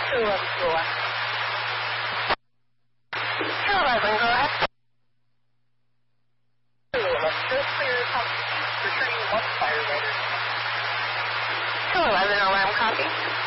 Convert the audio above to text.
211, go ahead. 211, go ahead. 211, just clear returning one firefighter. 211, alarm copy.